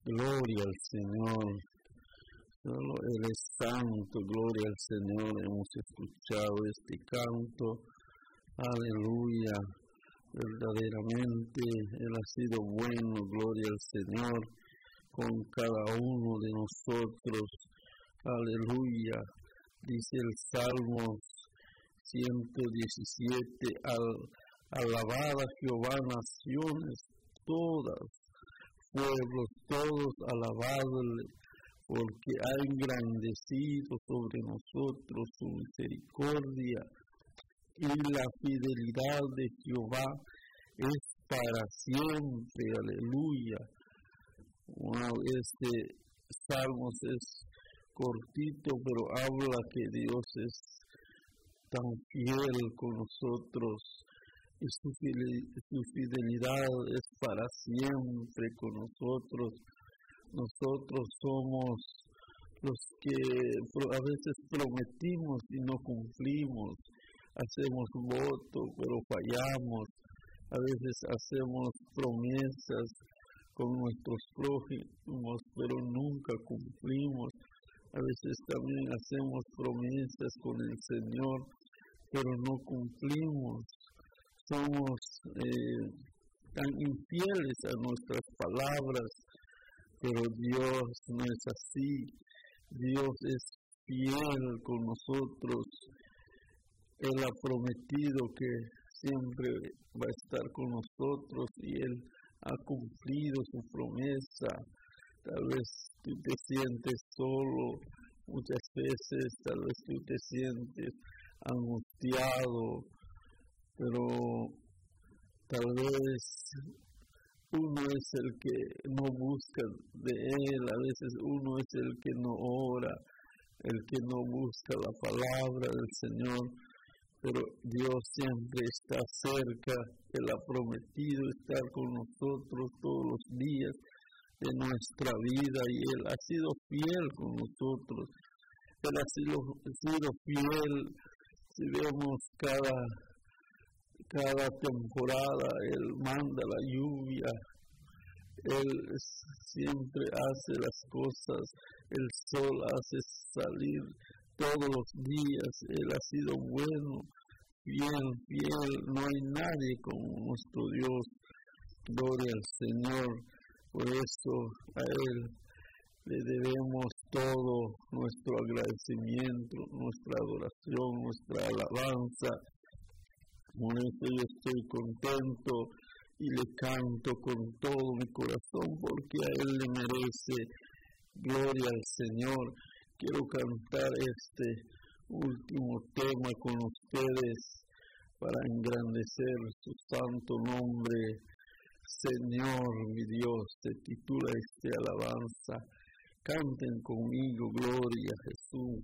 Gloria al Señor. Solo Él es santo, gloria al Señor. Hemos escuchado este canto. Aleluya. Verdaderamente Él ha sido bueno, gloria al Señor, con cada uno de nosotros. Aleluya. Dice el Salmo 117, alabad a Jehová naciones todas, pueblos todos, alabadle, porque ha engrandecido sobre nosotros su misericordia, y la fidelidad de Jehová es para siempre. Aleluya. Wow, este Salmos es cortito, pero habla que Dios es tan fiel con nosotros y su fidelidad es para siempre con nosotros. Nosotros somos los que a veces prometimos y no cumplimos, hacemos votos pero fallamos, a veces hacemos promesas con nuestros prójimos pero nunca cumplimos. A veces también hacemos promesas con el Señor, pero no cumplimos. Somos tan infieles a nuestras palabras, pero Dios no es así. Dios es fiel con nosotros. Él ha prometido que siempre va a estar con nosotros y Él ha cumplido su promesa. Tal vez tú te sientes solo, muchas veces tal vez tú te sientes angustiado, pero tal vez uno es el que no busca de Él, a veces uno es el que no ora, el que no busca la palabra del Señor, pero Dios siempre está cerca. Él ha prometido estar con nosotros todos los días de nuestra vida y Él ha sido fiel con nosotros. Él ha sido fiel. Si vemos cada temporada, Él manda la lluvia, Él siempre hace las cosas, el sol hace salir todos los días. Él ha sido bueno, fiel, no hay nadie como nuestro Dios. Gloria al Señor. Por eso a Él le debemos todo nuestro agradecimiento, nuestra adoración, nuestra alabanza. Por eso yo estoy contento y le canto con todo mi corazón, porque a Él le merece. Gloria al Señor. Quiero cantar este último tema con ustedes para engrandecer su santo nombre. Señor, mi Dios, se titula esta alabanza. Canten conmigo, gloria a Jesús.